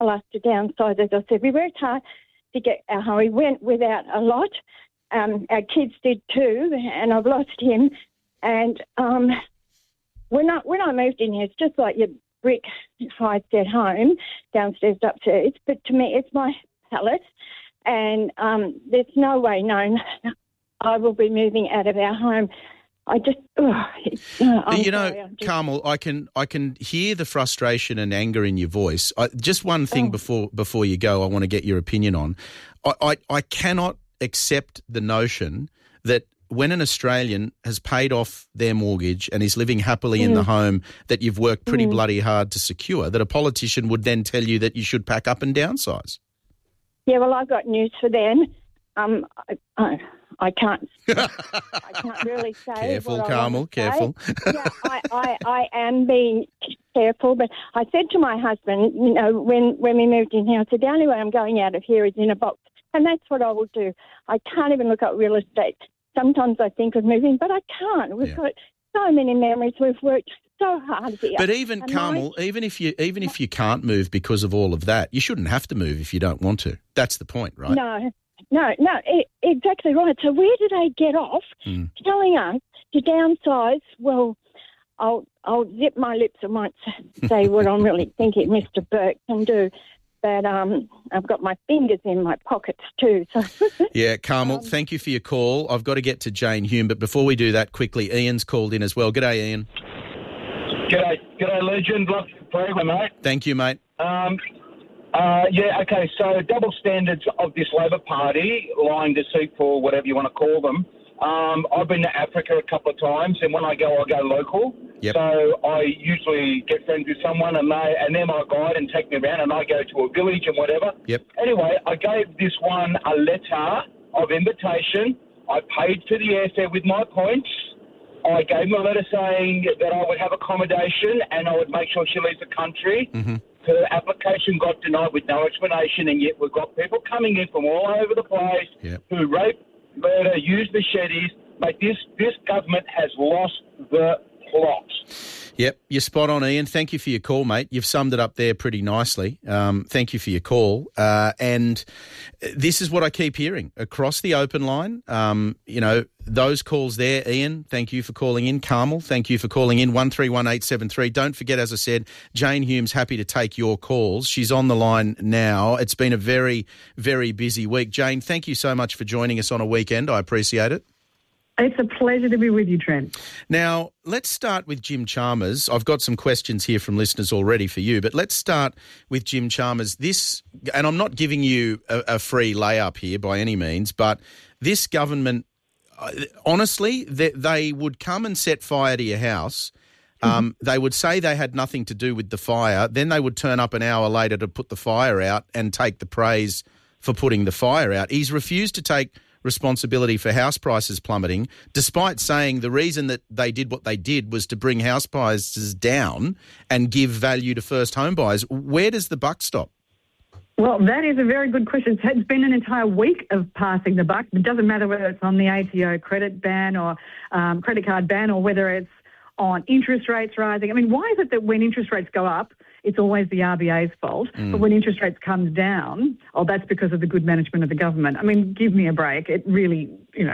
us to downsize. As I said, we worked hard to get our home. We went without a lot. Our kids did too, and I've lost him. And when I moved in here, it's just like your brick hides at home, downstairs, upstairs. But to me, it's my palace, and there's no way known I will be moving out of our home. I just, Carmel, I can hear the frustration and anger in your voice. Just one thing before you go, I want to get your opinion on. I cannot accept the notion that when an Australian has paid off their mortgage and is living happily in the home that you've worked pretty bloody hard to secure, that a politician would then tell you that you should pack up and downsize. Yeah, well, I've got news for them. I can't really say. Careful, Carmel, careful. Yeah, I am being careful, but I said to my husband, when we moved in here, I said, the only way I'm going out of here is in a box, and that's what I will do. I can't even look at real estate. Sometimes I think of moving, but I can't. We've got so many memories. We've worked so hard here. But even, Carmel, even if you can't move because of all of that, you shouldn't have to move if you don't want to. That's the point, right? No, exactly right. So where do they get off telling us to downsize? Well, I'll zip my lips. I might say what I'm really thinking Mr. Burke can do. But I've got my fingers in my pockets too. So. Yeah, Carmel, thank you for your call. I've got to get to Jane Hume, but before we do that, quickly, Ian's called in as well. G'day, Ian. G'day, legend. Love the program, mate. Thank you, mate. So double standards of this Labor Party, lying, deceitful, whatever you want to call them. I've been to Africa a couple of times, and when I go local. Yep. So I usually get friends with someone, and they're my guide and take me around, and I go to a village and whatever. Yep. Anyway, I gave this one a letter of invitation. I paid for the airfare with my points. I gave him a letter saying that I would have accommodation and I would make sure she leaves the country. Mm-hmm. Her application got denied with no explanation, and yet we've got people coming in from all over the place who rape, murder, use machetes. Mate, this government has lost the plot. Yep, you're spot on, Ian. Thank you for your call, mate. You've summed it up there pretty nicely. Thank you for your call. And this is what I keep hearing across the open line. Those calls there, Ian, thank you for calling in. Carmel, thank you for calling in, 131873. Don't forget, as I said, Jane Hume's happy to take your calls. She's on the line now. It's been a very, very busy week. Jane, thank you so much for joining us on a weekend. I appreciate it. It's a pleasure to be with you, Trent. Now, let's start with Jim Chalmers. I've got some questions here from listeners already for you, but let's start with Jim Chalmers. And I'm not giving you a free layup here by any means, but this government, honestly, they would come and set fire to your house. They would say they had nothing to do with the fire. Then they would turn up an hour later to put the fire out and take the praise for putting the fire out. He's refused to take responsibility for house prices plummeting, despite saying the reason that they did what they did was to bring house prices down and give value to first home buyers. Where does the buck stop? Well, that is a very good question. It's been an entire week of passing the buck. It doesn't matter whether it's on the ATO credit ban or credit card ban, or whether it's on interest rates rising. I mean, why is it that when interest rates go up, it's always the RBA's fault, but when interest rates come down, that's because of the good management of the government? I mean, give me a break. It really,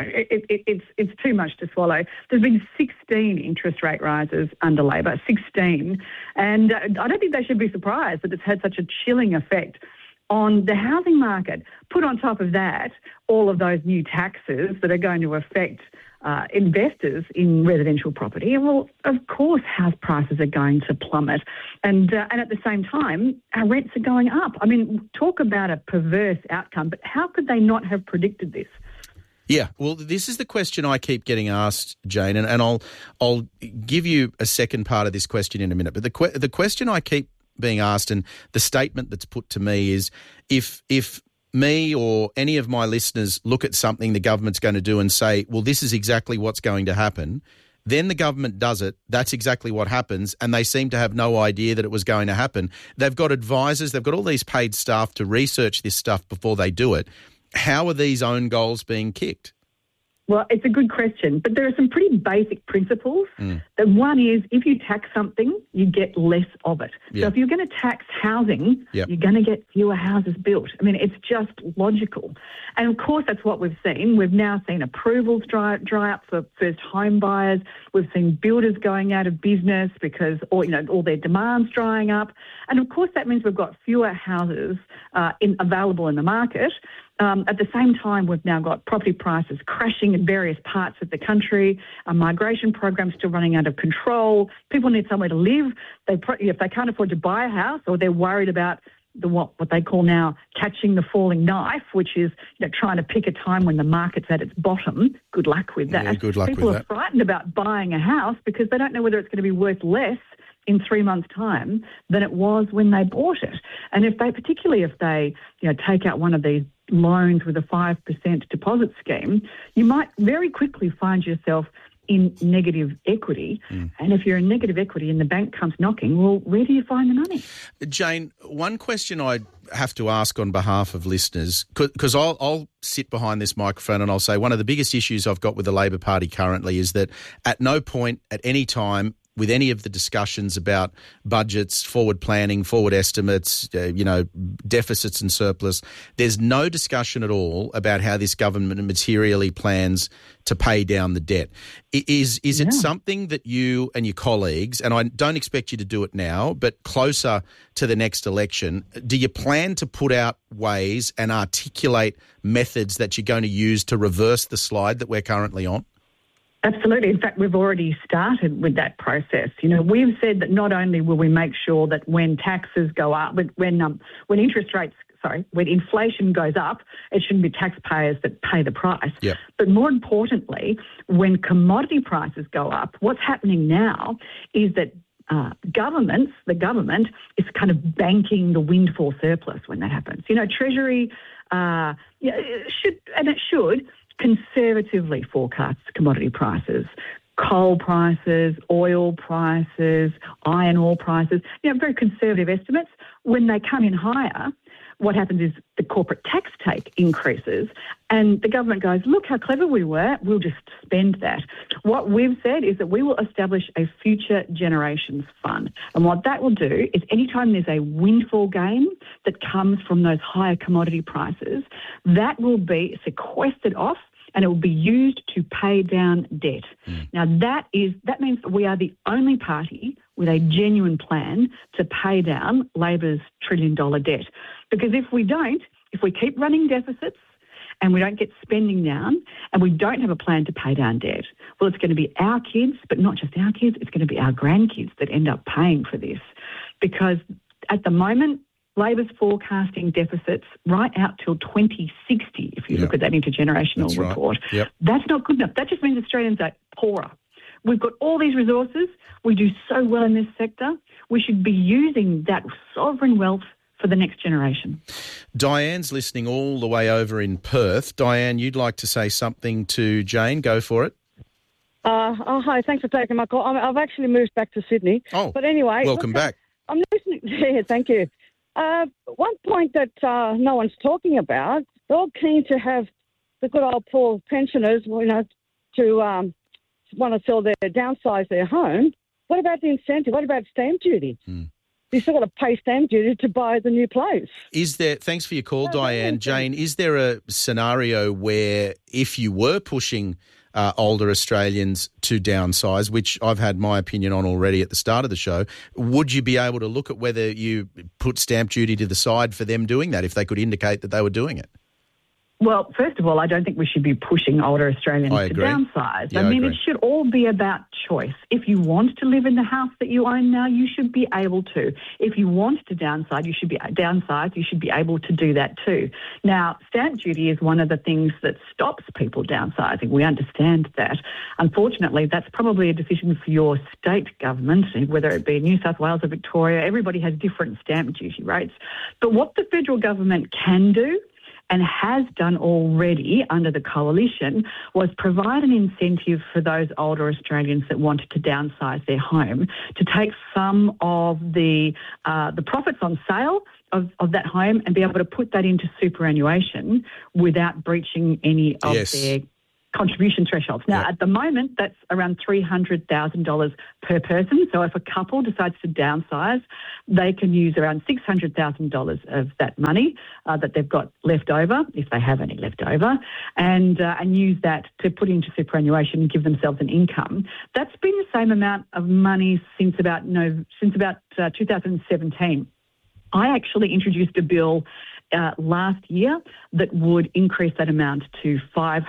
it's too much to swallow. There's been 16 interest rate rises under Labor, 16. And I don't think they should be surprised that it's had such a chilling effect on the housing market. Put on top of that all of those new taxes that are going to affect investors in residential property, and well, of course, house prices are going to plummet, and at the same time, our rents are going up. I mean, talk about a perverse outcome. But how could they not have predicted this? Yeah, well, this is the question I keep getting asked, Jane, and I'll give you a second part of this question in a minute. But the question I keep being asked, and the statement that's put to me is, if me or any of my listeners look at something the government's going to do and say, well, this is exactly what's going to happen, then the government does it, that's exactly what happens, and they seem to have no idea that it was going to happen. They've got advisors, they've got all these paid staff to research this stuff before they do it. How are these own goals being kicked? Well, it's a good question, but there are some pretty basic principles. That one is, if you tax something, you get less of it. Yeah. So if you're going to tax housing, you're going to get fewer houses built. I mean, it's just logical. And of course, that's what we've seen. We've now seen approvals dry up for first home buyers. We've seen builders going out of business because all their demand's drying up. And of course, that means we've got fewer houses available in the market. At the same time, we've now got property prices crashing in various parts of the country, a migration program still running out of control. People need somewhere to live. If they can't afford to buy a house, or they're worried about what they call now catching the falling knife, which is trying to pick a time when the market's at its bottom. Good luck with that. Yeah, good luck People with are that. frightened about buying a house because they don't know whether it's going to be worth less in 3 months' time than it was when they bought it. And particularly if they take out one of these loans with a 5% deposit scheme, you might very quickly find yourself in negative equity. And if you're in negative equity and the bank comes knocking, well, where do you find the money? Jane, one question I have to ask on behalf of listeners, because I'll sit behind this microphone and I'll say one of the biggest issues I've got with the Labor Party currently is that at no point at any time with any of the discussions about budgets, forward planning, forward estimates, deficits and surplus, there's no discussion at all about how this government materially plans to pay down the debt. Is it something that you and your colleagues, and I don't expect you to do it now, but closer to the next election, do you plan to put out ways and articulate methods that you're going to use to reverse the slide that we're currently on? Absolutely. In fact, we've already started with that process. We've said that not only will we make sure that when taxes go up, when inflation goes up, it shouldn't be taxpayers that pay the price. Yep. But more importantly, when commodity prices go up, what's happening now is that the government is kind of banking the windfall surplus when that happens. Treasury should conservatively forecasts commodity prices, coal prices, oil prices, iron ore prices, very conservative estimates. When they come in higher, what happens is the corporate tax take increases and the government goes, look how clever we were, we'll just spend that. What we've said is that we will establish a future generations fund. And what that will do is anytime there's a windfall gain that comes from those higher commodity prices, that will be sequestered off and it will be used to pay down debt. Now, that means that we are the only party with a genuine plan to pay down Labor's $1 trillion debt. Because if we keep running deficits and we don't get spending down and we don't have a plan to pay down debt, well, it's going to be our kids, but not just our kids, it's going to be our grandkids that end up paying for this. Because at the moment, Labor's forecasting deficits right out till 2060, if you look at that intergenerational report. Yep. That's not good enough. That just means Australians are poorer. We've got all these resources. We do so well in this sector. We should be using that sovereign wealth for the next generation. Diane's listening all the way over in Perth. Diane, you'd like to say something to Jane. Go for it. Hi, thanks for taking my call. I've actually moved back to Sydney. Oh, but anyway. Welcome back. I'm listening. Yeah, thank you. One point that no one's talking about, they're all keen to have the good old poor pensioners, to want to sell downsize their home. What about the incentive? What about stamp duty? You still got to pay stamp duty to buy the new place. Thanks for your call, Diane. Jane, is there a scenario where if you were pushing older Australians to downsize, which I've had my opinion on already at the start of the show, would you be able to look at whether you put stamp duty to the side for them doing that if they could indicate that they were doing it? Well, first of all, I don't think we should be pushing older Australians to downsize. Yeah, I mean, it should all be about choice. If you want to live in the house that you own now, you should be able to. If you want to downsize, you should be able to do that too. Now, stamp duty is one of the things that stops people downsizing. We understand that. Unfortunately, that's probably a decision for your state government, whether it be New South Wales or Victoria. Everybody has different stamp duty rates. But what the federal government can do and has done already under the coalition was provide an incentive for those older Australians that wanted to downsize their home to take some of the profits on sale of that home and be able to put that into superannuation without breaching any of their contribution thresholds. Now, at the moment, that's around $300,000 per person. So if a couple decides to downsize, they can use around $600,000 of that money that they've got left over, if they have any left over, and use that to put into superannuation and give themselves an income. That's been the same amount of money since about 2017. I actually introduced a bill last year that would increase that amount to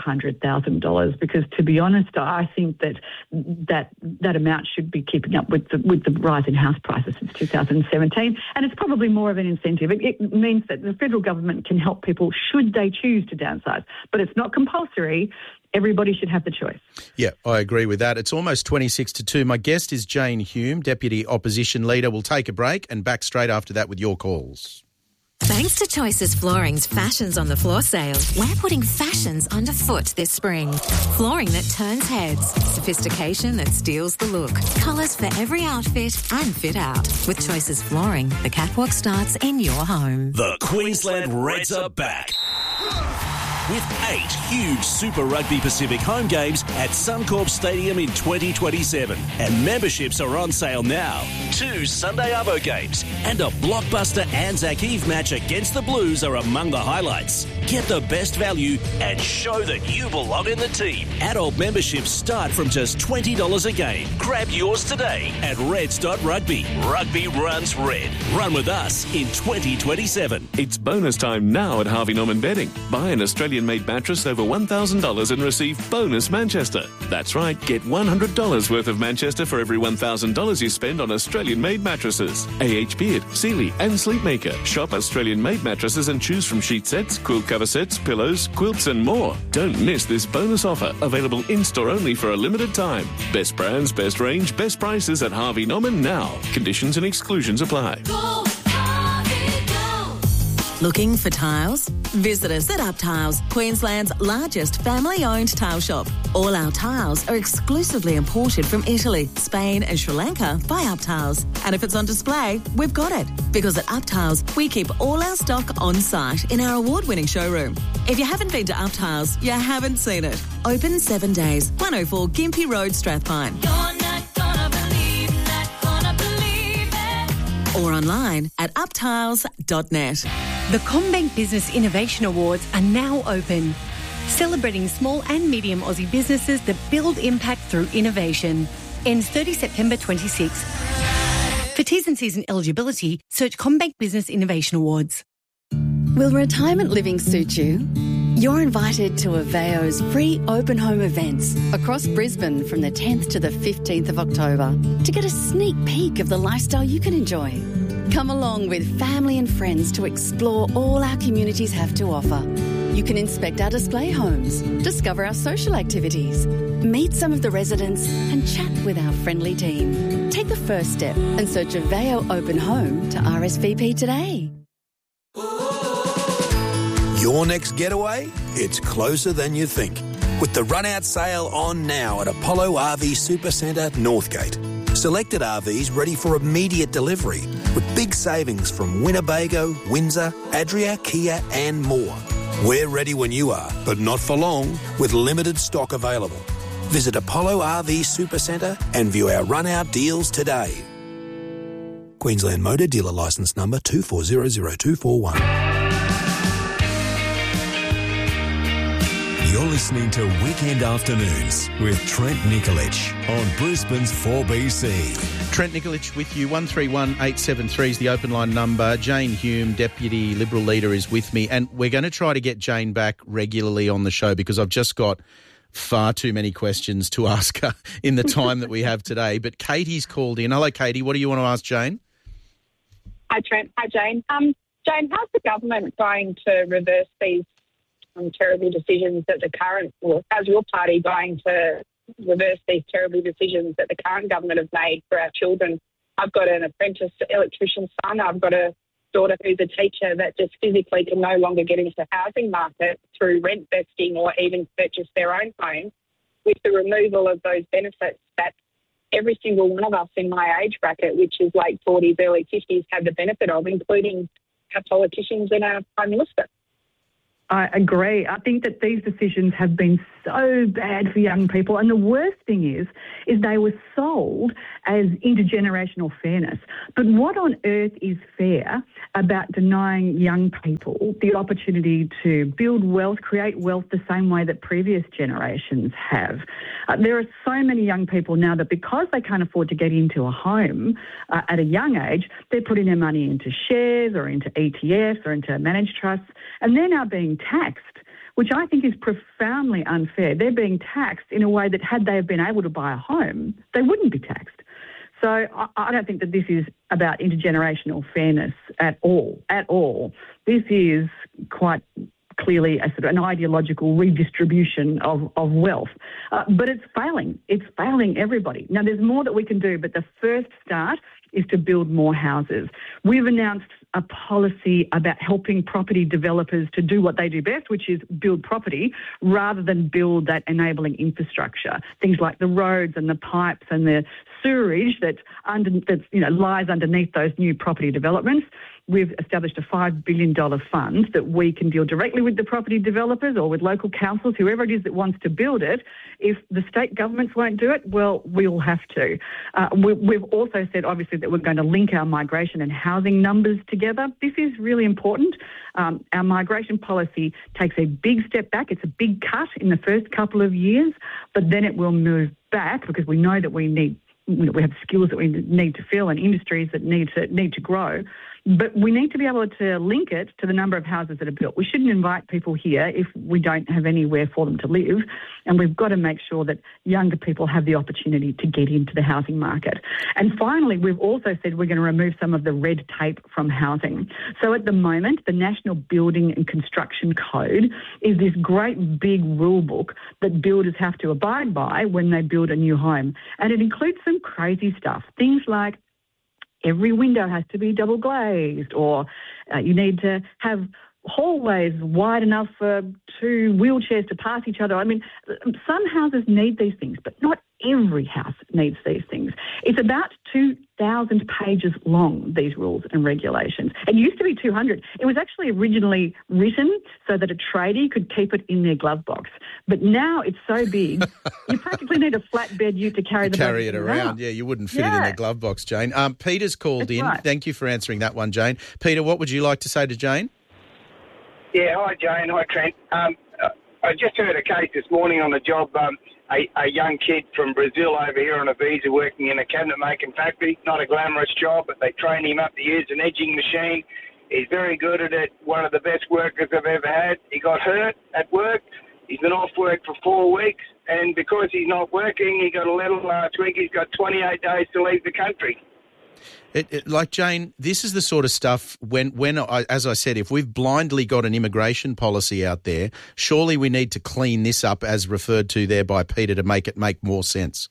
$500,000 because, to be honest, I think that amount should be keeping up with the rise in house prices since 2017, and it's probably more of an incentive. It means that the federal government can help people should they choose to downsize, but it's not compulsory. Everybody should have the choice. Yeah, I agree with that. It's almost 26-2. My guest is Jane Hume, Deputy Opposition Leader. We'll take a break and back straight after that with your calls. Thanks to Choices Flooring's Fashions on the Floor sale, we're putting fashions underfoot this spring. Flooring that turns heads, sophistication that steals the look, colours for every outfit and fit out. With Choices Flooring, the catwalk starts in your home. The Queensland Reds are back. With 8 huge Super Rugby Pacific home games at Suncorp Stadium in 2027. And memberships are on sale now. 2 Sunday Arvo games and a blockbuster Anzac Eve match against the Blues are among the highlights. Get the best value and show that you belong in the team. Adult memberships start from just $20 a game. Grab yours today at reds.rugby. Rugby runs red. Run with us in 2027. It's bonus time now at Harvey Norman Bedding. Buy an Australian-made mattress over $1,000 and receive bonus Manchester. That's right, get $100 worth of Manchester for every $1,000 you spend on Australian-made mattresses. AH Beard, Sealy and Sleepmaker. Shop Australian-made mattresses and choose from sheet sets, quilt cover sets, pillows, quilts and more. Don't miss this bonus offer, available in-store only for a limited time. Best brands, best range, best prices at Harvey Norman now. Conditions and exclusions apply. Go, Harvey, go. Looking for tiles? Visit us at Up Tiles, Queensland's largest family-owned tile shop. All our tiles are exclusively imported from Italy, Spain and Sri Lanka by Up Tiles. And if it's on display, we've got it. Because at Up Tiles, we keep all our stock on site in our award-winning showroom. If you haven't been to Up Tiles, you haven't seen it. Open 7 days, 104 Gympie Road, Strathpine. You're not gonna believe, not gonna believe it. Or online at uptiles.net. The CommBank Business Innovation Awards are now open, celebrating small and medium Aussie businesses that build impact through innovation. Ends 30 September 26. For T's and C's and eligibility, search CommBank Business Innovation Awards. Will retirement living suit you? You're invited to Aveo's free open home events across Brisbane from the 10th to the 15th of October to get a sneak peek of the lifestyle you can enjoy. Come along with family and friends to explore all our communities have to offer. You can inspect our display homes, discover our social activities, meet some of the residents and chat with our friendly team. Take the first step and search Aveo Open Home to RSVP today. Your next getaway? It's closer than you think. With the run-out sale on now at Apollo RV Supercentre, Northgate. Selected RVs ready for immediate delivery with big savings from Winnebago, Windsor, Adria, Kia and more. We're ready when you are, but not for long, with limited stock available. Visit Apollo RV Supercentre and view our run-out deals today. Queensland Motor Dealer Licence Number 2400241. You're listening to Weekend Afternoons with Trent Nikolic on Brisbane's 4BC. Trent Nikolic with you. 131873 is the open line number. Jane Hume, Deputy Liberal Leader, is with me. And we're going to try to get Jane back regularly on the show because I've just got far too many questions to ask her in the time that we have today. But Katie's called in. Hello, Katie. What do you want to ask Jane? Hi, Trent. Hi, Jane. Jane, how's the government going to reverse these terrible decisions that the current, or how's your party going to reverse these terrible decisions that the current government have made for our children? I've got an apprentice electrician son. I've got a daughter who's a teacher that just physically can no longer get into the housing market through rent vesting or even purchase their own home. With the removal of those benefits that every single one of us in my age bracket, which is late 40s, early 50s, have the benefit of, including our politicians and our Prime Minister. I agree. I think that these decisions have been so bad for young people. And the worst thing is they were sold as intergenerational fairness. But what on earth is fair about denying young people the opportunity to build wealth, create wealth the same way that previous generations have? There are so many young people now that because they can't afford to get into a home at a young age, they're putting their money into shares or into ETFs or into managed trusts, and they're now being taxed, which I think is profoundly unfair. They're being taxed in a way that had they have been able to buy a home, they wouldn't be taxed. So I don't think that this is about intergenerational fairness at all. This is quite clearly a sort of an ideological redistribution of wealth. But it's failing. It's failing everybody. Now, there's more that we can do, but the first start is to build more houses. We've announced a policy about helping property developers to do what they do best, which is build property, rather than build that enabling infrastructure. Things like the roads and the pipes and the sewerage that lies underneath those new property developments. We've established a $5 billion fund that we can deal directly with the property developers or with local councils, whoever it is that wants to build it. If the state governments won't do it, well, we'll have to. We've also said, obviously, that we're going to link our migration and housing numbers together. This is really important. Our migration policy takes a big step back. It's a big cut in the first couple of years, but then it will move back because we know that we have skills that we need to fill and industries that need to grow. But we need to be able to link it to the number of houses that are built. We shouldn't invite people here if we don't have anywhere for them to live. And we've got to make sure that younger people have the opportunity to get into the housing market. And finally, we've also said we're going to remove some of the red tape from housing. So at the moment, the National Building and Construction Code is this great big rule book that builders have to abide by when they build a new home. And it includes some crazy stuff, things like every window has to be double glazed, or you need to have hallways wide enough for two wheelchairs to pass each other. I mean, some houses need these things, but not every house needs these things. It's about 2,000 pages long, these rules and regulations. It used to be 200. It was actually originally written so that a tradie could keep it in their glove box. But now it's so big, you practically need a flatbed ute to carry it around. Yeah, you wouldn't fit it in the glove box, Jane. Peter's called in. Right. Thank you for answering that one, Jane. Peter, what would you like to say to Jane? Yeah, hi, Jane. Hi, Trent. I just heard a case this morning on the job. A young kid from Brazil over here on a visa working in a cabinet-making factory. Not a glamorous job, but they train him up to use an edging machine. He's very good at it, one of the best workers I've ever had. He got hurt at work. He's been off work for 4 weeks, and because he's not working, he got a letter last week. He's got 28 days to leave the country. Like, Jane, this is the sort of stuff when as I said, if we've blindly got an immigration policy out there, surely we need to clean this up, as referred to there by Peter, to make it make more sense.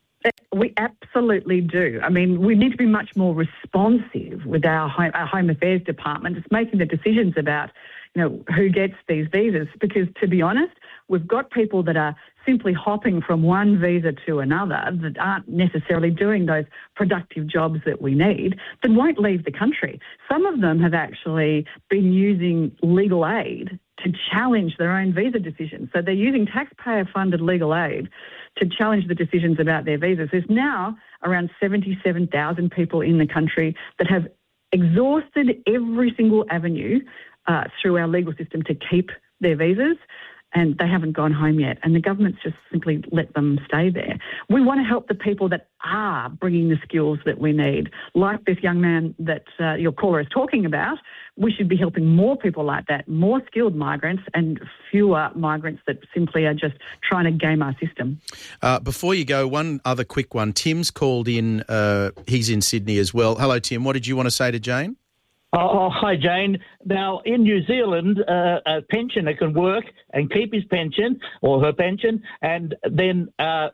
We absolutely do. I mean, we need to be much more responsive with our Home Affairs Department. It's making the decisions about, who gets these visas, because, to be honest, we've got people that are simply hopping from one visa to another that aren't necessarily doing those productive jobs that we need, that won't leave the country. Some of them have actually been using legal aid to challenge their own visa decisions. So they're using taxpayer-funded legal aid to challenge the decisions about their visas. There's now around 77,000 people in the country that have exhausted every single avenue through our legal system to keep their visas, and they haven't gone home yet, and the government's just simply let them stay there. We want to help the people that are bringing the skills that we need, like this young man that your caller is talking about. We should be helping more people like that, more skilled migrants and fewer migrants that simply are just trying to game our system. Before you go, one other quick one. Tim's called in. He's in Sydney as well. Hello, Tim. What did you want to say to Jane? Oh, hi, Jane. Now, in New Zealand, a pensioner can work and keep his pension or her pension and then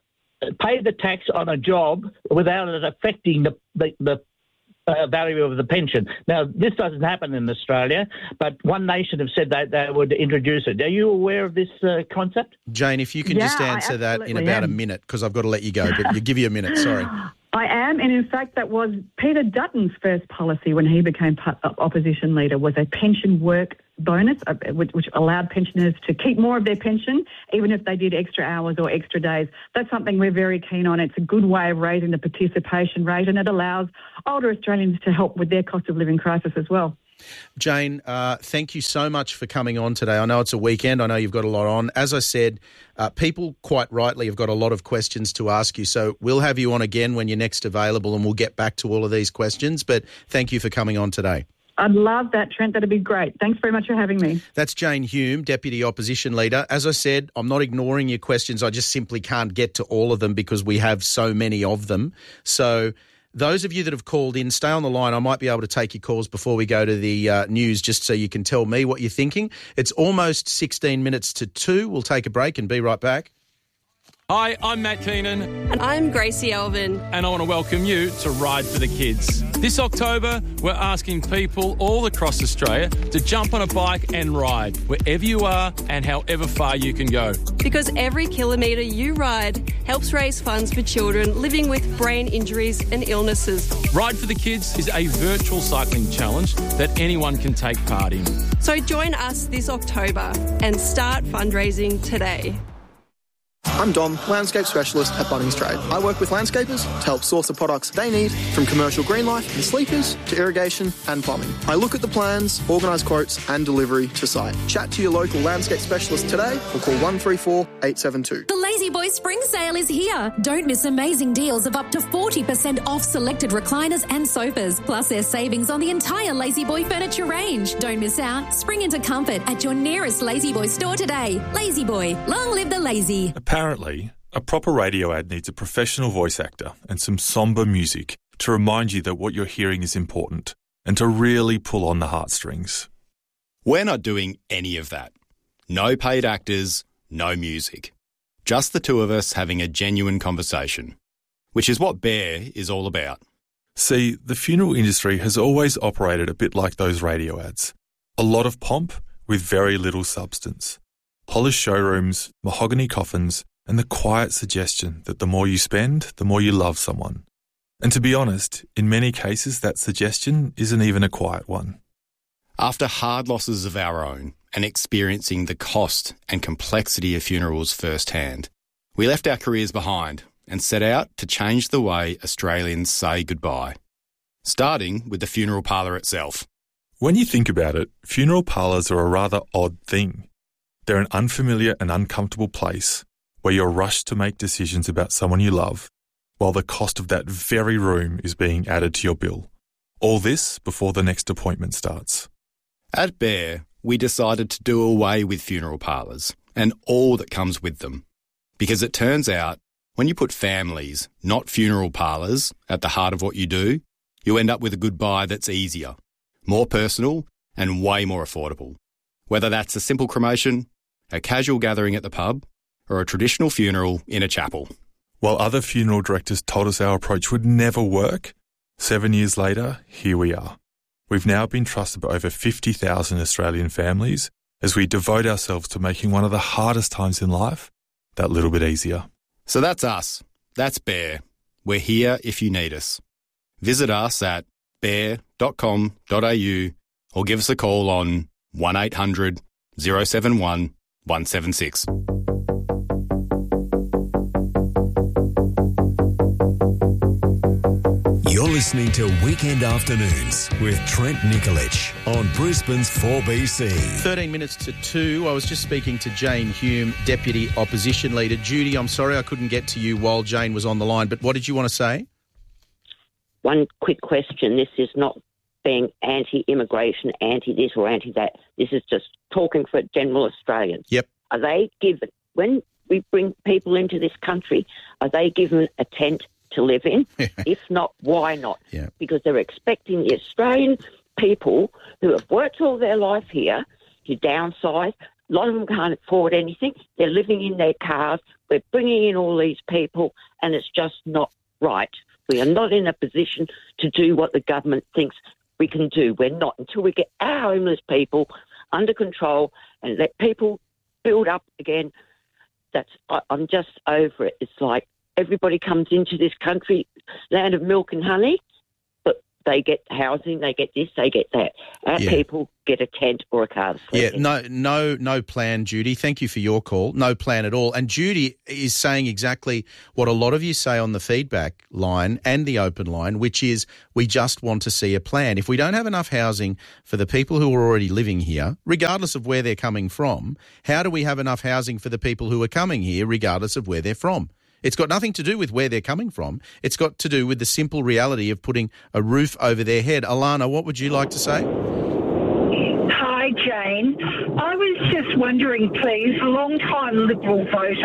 pay the tax on a job without it affecting the value of the pension. Now, this doesn't happen in Australia, but One Nation have said that they would introduce it. Are you aware of this concept? Jane, if you can just answer that in about a minute, because I've got to let you go, but you give you a minute, sorry. I am, and in fact that was Peter Dutton's first policy when he became opposition leader, was a pension work bonus, which allowed pensioners to keep more of their pension, even if they did extra hours or extra days. That's something we're very keen on. It's a good way of raising the participation rate, and it allows older Australians to help with their cost of living crisis as well. Jane, thank you so much for coming on today. I know it's a weekend. I know you've got a lot on. As I said, people quite rightly have got a lot of questions to ask you, so we'll have you on again when you're next available and we'll get back to all of these questions. But thank you for coming on today. I'd love that, Trent. That'd be great. Thanks very much for having me. That's Jane Hume, Deputy Opposition Leader. As I said, I'm not ignoring your questions. I just simply can't get to all of them because we have so many of them. So those of you that have called in, stay on the line. I might be able to take your calls before we go to the news just so you can tell me what you're thinking. It's almost 16 minutes to 2. We'll take a break and be right back. Hi, I'm Matt Keenan. And I'm Gracie Elvin. And I want to welcome you to Ride for the Kids. This October, we're asking people all across Australia to jump on a bike and ride wherever you are and however far you can go. Because every kilometre you ride helps raise funds for children living with brain injuries and illnesses. Ride for the Kids is a virtual cycling challenge that anyone can take part in. So join us this October and start fundraising today. I'm Dom, landscape specialist at Bunnings Trade. I work with landscapers to help source the products they need, from commercial green life and sleepers to irrigation and plumbing. I look at the plans, organise quotes and delivery to site. Chat to your local landscape specialist today or call 134 872. The Lazy Boy Spring Sale is here. Don't miss amazing deals of up to 40% off selected recliners and sofas. Plus there's savings on the entire Lazy Boy furniture range. Don't miss out. Spring into comfort at your nearest Lazy Boy store today. Lazy Boy, long live the lazy. Apparently, a proper radio ad needs a professional voice actor and some sombre music to remind you that what you're hearing is important and to really pull on the heartstrings. We're not doing any of that. No paid actors, no music. Just the two of us having a genuine conversation, which is what Bear is all about. See, the funeral industry has always operated a bit like those radio ads. A lot of pomp with very little substance. Polished showrooms, mahogany coffins, and the quiet suggestion that the more you spend, the more you love someone. And to be honest, in many cases that suggestion isn't even a quiet one. After hard losses of our own and experiencing the cost and complexity of funerals firsthand, we left our careers behind and set out to change the way Australians say goodbye, starting with the funeral parlour itself. When you think about it, funeral parlours are a rather odd thing. They're an unfamiliar and uncomfortable place where you're rushed to make decisions about someone you love, while the cost of that very room is being added to your bill. All this before the next appointment starts. At Bear, we decided to do away with funeral parlours and all that comes with them. Because it turns out, when you put families, not funeral parlours, at the heart of what you do, you end up with a goodbye that's easier, more personal, and way more affordable. Whether that's a simple cremation, a casual gathering at the pub, or a traditional funeral in a chapel. While other funeral directors told us our approach would never work, 7 years later, here we are. We've now been trusted by over 50,000 Australian families as we devote ourselves to making one of the hardest times in life that little bit easier. So that's us. That's Bear. We're here if you need us. Visit us at bear.com.au or give us a call on 1800 071 176. You're listening to Weekend Afternoons with Trent Nikolic on Brisbane's 4BC. 13 minutes to 2. I was just speaking to Jane Hume, Deputy Opposition Leader. Judy, I'm sorry I couldn't get to you while Jane was on the line, but what did you want to say? One quick question. This is not being anti-immigration, anti-this or anti-that. This is just talking for general Australians. Yep. Are they given, when we bring people into this country, are they given a tent to live in? If not, why not? Yeah. Because they're expecting the Australian people who have worked all their life here to downsize. A lot of them can't afford anything. They're living in their cars. We're bringing in all these people, and it's just not right. We are not in a position to do what the government thinks we can do. We're not, until we get our homeless people under control and let people build up again. I'm just over it. It's like everybody comes into this country, land of milk and honey, but they get housing, they get this, they get that. Our people get a tent or a car to sleep in. No plan, Judy. Thank you for your call. No plan at all. And Judy is saying exactly what a lot of you say on the feedback line and the open line, which is we just want to see a plan. If we don't have enough housing for the people who are already living here, regardless of where they're coming from, how do we have enough housing for the people who are coming here, regardless of where they're from? It's got nothing to do with where they're coming from. It's got to do with the simple reality of putting a roof over their head. Alana, what would you like to say? Hi, Jane. I was just wondering, please, long-time Liberal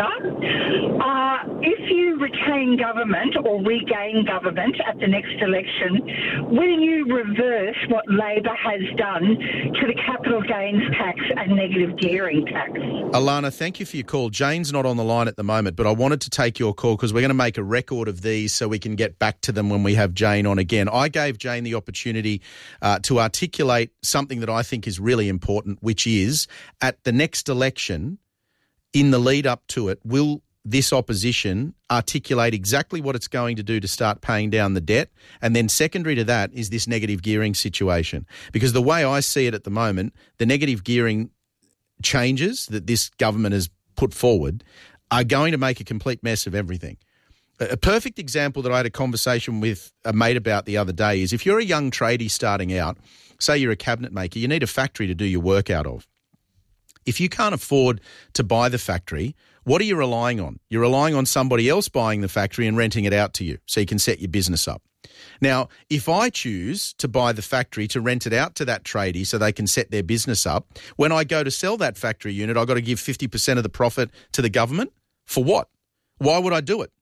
voter, if you retain government or regain government at the next election, will you reverse what Labor has done to the capital gains tax and negative gearing tax? Alana, thank you for your call. Jane's not on the line at the moment, but I wanted to take your call because we're going to make a record of these so we can get back to them when we have Jane on again. I gave Jane the opportunity to articulate something that I think is really important, which is at the next election, in the lead up to it, will this opposition articulate exactly what it's going to do to start paying down the debt? And then secondary to that is this negative gearing situation. Because the way I see it at the moment, the negative gearing changes that this government has put forward are going to make a complete mess of everything. A perfect example that I had a conversation with a mate about the other day is if you're a young tradie starting out, say you're a cabinet maker, you need a factory to do your work out of. If you can't afford to buy the factory, what are you relying on? You're relying on somebody else buying the factory and renting it out to you so you can set your business up. Now, if I choose to buy the factory to rent it out to that tradie so they can set their business up, when I go to sell that factory unit, I've got to give 50% of the profit to the government? For what? Why would I do it?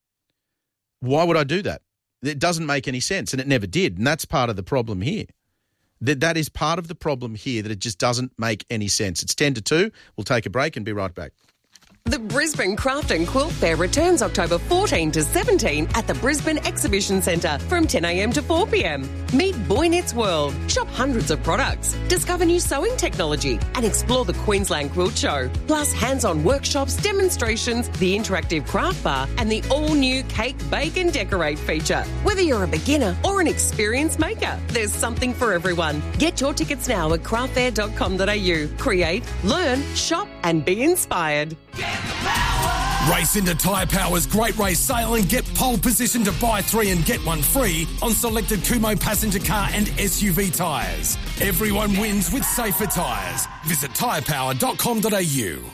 Why would I do that? It doesn't make any sense, and it never did, and that's part of the problem here. That is part of the problem here, that it just doesn't make any sense. It's 10 to 2. We'll take a break and be right back. The Brisbane Craft and Quilt Fair returns October 14 to 17 at the Brisbane Exhibition Centre from 10 a.m. to 4 p.m. Meet Boy Knits World, shop hundreds of products, discover new sewing technology and explore the Queensland Quilt Show. Plus hands-on workshops, demonstrations, the interactive craft bar and the all-new Cake, Bake and Decorate feature. Whether you're a beginner or an experienced maker, there's something for everyone. Get your tickets now at craftfair.com.au. Create, learn, shop and be inspired. Race into Tyre Power's Great Race Sale and get pole position to buy 3 and get 1 free on selected Kumho passenger car and SUV tyres. Everyone wins with safer tyres. Visit tyrepower.com.au.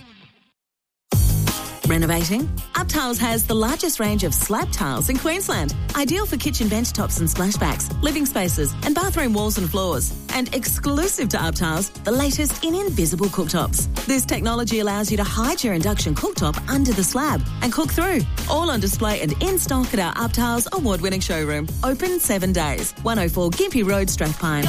Renovating? UpTiles has the largest range of slab tiles in Queensland. Ideal for kitchen bench tops and splashbacks, living spaces and bathroom walls and floors. And exclusive to UpTiles, the latest in invisible cooktops. This technology allows you to hide your induction cooktop under the slab and cook through. All on display and in stock at our UpTiles award-winning showroom. Open 7 days. 104 Gympie Road, Strathpine.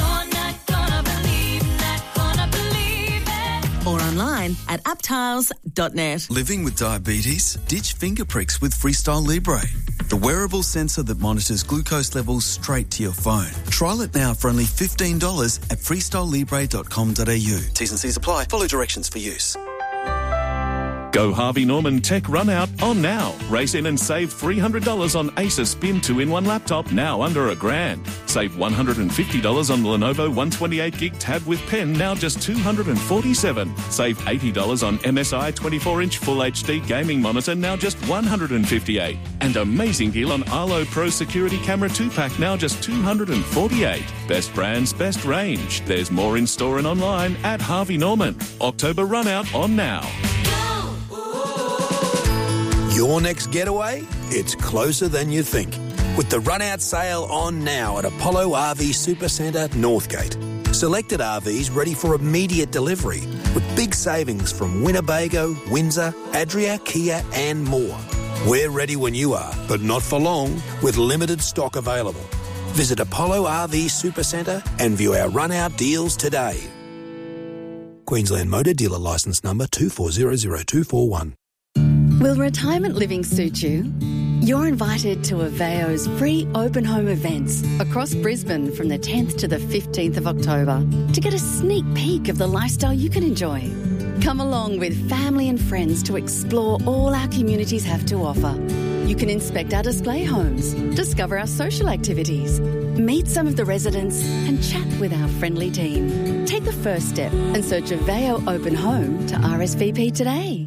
Or online at uptiles.net. Living with diabetes? Ditch finger pricks with Freestyle Libre, the wearable sensor that monitors glucose levels straight to your phone. Trial it now for only $15 at freestylelibre.com.au. T's and C's apply. Follow directions for use. Go Harvey Norman Tech Run Out on now. Race in and save $300 on Acer Spin 2-in-1 laptop, now under $1,000. Save $150 on the Lenovo 128GB tab with pen, now just $247. Save $80 on MSI 24-inch Full HD gaming monitor, now just $158. And amazing deal on Arlo Pro Security Camera 2-pack, now just $248. Best brands, best range. There's more in store and online at Harvey Norman. October Run Out on now. Your next getaway? It's closer than you think. With the run-out sale on now at Apollo RV Supercentre, Northgate. Selected RVs ready for immediate delivery with big savings from Winnebago, Windsor, Adria, Kia and more. We're ready when you are, but not for long, with limited stock available. Visit Apollo RV Supercentre and view our run-out deals today. Queensland Motor Dealer Licence Number 2400241. Will retirement living suit you? You're invited to Aveo's free open home events across Brisbane from the 10th to the 15th of October to get a sneak peek of the lifestyle you can enjoy. Come along with family and friends to explore all our communities have to offer. You can inspect our display homes, discover our social activities, Meet some of the residents and chat with our friendly team. Take the first step and search Aveo Open Home to RSVP today.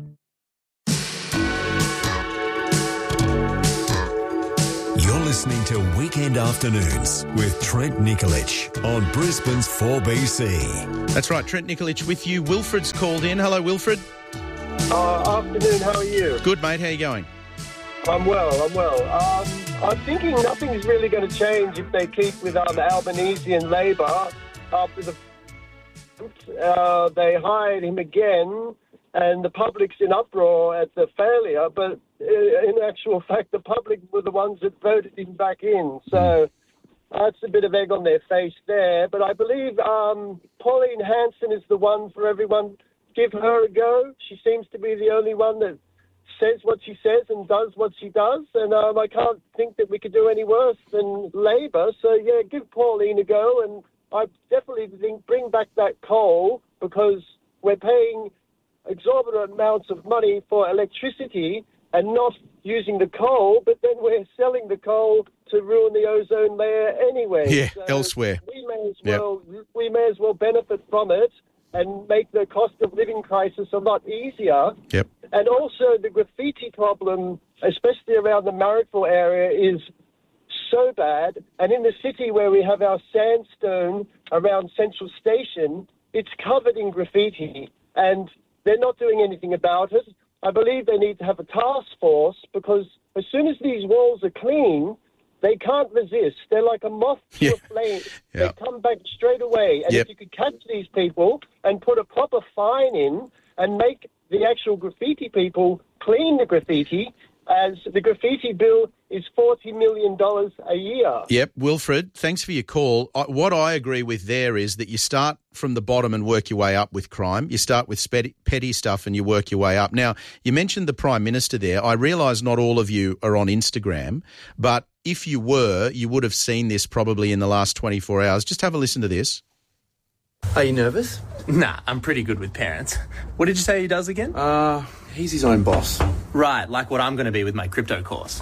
You're listening to Weekend Afternoons with Trent Nikolic on Brisbane's 4BC. That's right, Trent Nikolic with you. Wilfred's called in. Hello, Wilfred. Afternoon, how are you? Good, mate. How are you going? I'm well. I'm thinking nothing's really going to change if they keep with Albanese and Labor after they hired him again, and the public's in uproar at the failure, but in actual fact, the public were the ones that voted him back in. So that's a bit of egg on their face there. But I believe Pauline Hanson is the one for everyone. Give her a go. She seems to be the only one that says what she says and does what she does. And I can't think that we could do any worse than Labor. So, yeah, give Pauline a go. And I definitely think bring back that coal, because we're paying exorbitant amounts of money for electricity and not using the coal, but then we're selling the coal to ruin the ozone layer anyway. Yeah, so elsewhere. We may as well benefit from it and make the cost of living crisis a lot easier. Yep. And also the graffiti problem, especially around the Marrickville area, is so bad. And in the city where we have our sandstone around Central Station, it's covered in graffiti, and they're not doing anything about it. I believe they need to have a task force, because as soon as these walls are clean, they can't resist. They're like a moth to a flame. They come back straight away. And if you could catch these people and put a proper fine in and make the actual graffiti people clean the graffiti, as the graffiti bill is $40 million a year. Yep, Wilfred, thanks for your call. What I agree with there is that you start from the bottom and work your way up with crime. You start with petty stuff and you work your way up. Now, you mentioned the Prime Minister there. I realise not all of you are on Instagram, but if you were, you would have seen this probably in the last 24 hours. Just have a listen to this. Are you nervous? Nah, I'm pretty good with parents. What did you say he does again? He's his own boss. Right, like what I'm going to be with my crypto course.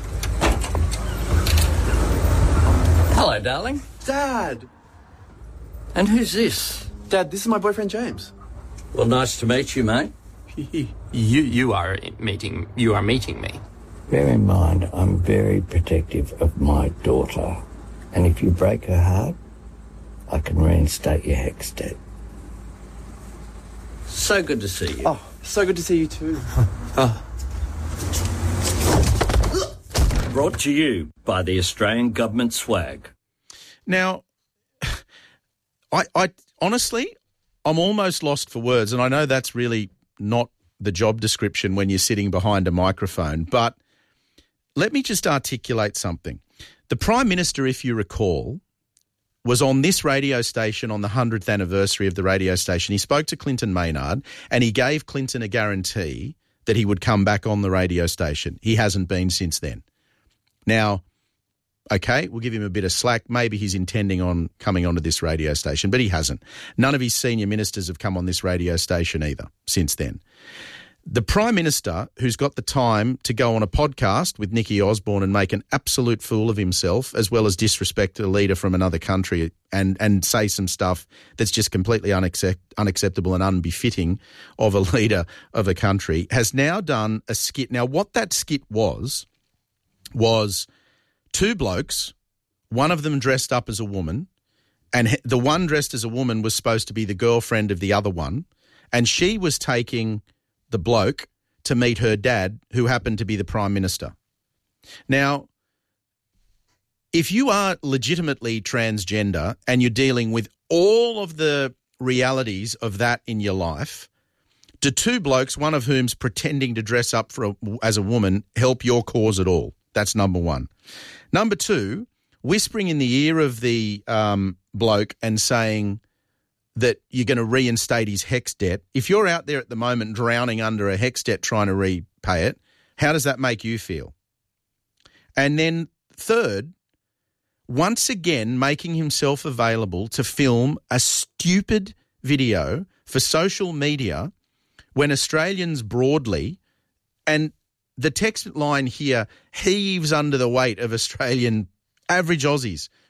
Hello, darling. Dad! And who's this? Dad, this is my boyfriend James. Well, nice to meet you, mate. You are meeting me. Bear in mind, I'm very protective of my daughter. And if you break her heart, I can reinstate your HECS debt. So good to see you. Oh, so good to see you too. Brought to you by the Australian Government swag. Now, I honestly, I'm almost lost for words, and I know that's really not the job description when you're sitting behind a microphone, but let me just articulate something. The Prime Minister, if you recall, was on this radio station on the 100th anniversary of the radio station. He spoke to Clinton Maynard and he gave Clinton a guarantee that he would come back on the radio station. He hasn't been since then. Now, okay, we'll give him a bit of slack. Maybe he's intending on coming onto this radio station, but he hasn't. None of his senior ministers have come on this radio station either since then. The Prime Minister, who's got the time to go on a podcast with Nicky Osborne and make an absolute fool of himself, as well as disrespect a leader from another country and say some stuff that's just completely unacceptable and unbefitting of a leader of a country, has now done a skit. Now, what that skit was two blokes, one of them dressed up as a woman, and the one dressed as a woman was supposed to be the girlfriend of the other one, and she was taking the bloke to meet her dad, who happened to be the Prime Minister. Now, if you are legitimately transgender and you're dealing with all of the realities of that in your life, do two blokes, one of whom's pretending to dress up as a woman, help your cause at all? That's number one. Number two, whispering in the ear of the bloke and saying that you're going to reinstate his HECS debt. If you're out there at the moment drowning under a HECS debt trying to repay it, how does that make you feel? And then third, once again making himself available to film a stupid video for social media when Australians broadly, and the text line here heaves under the weight of Australian average Aussies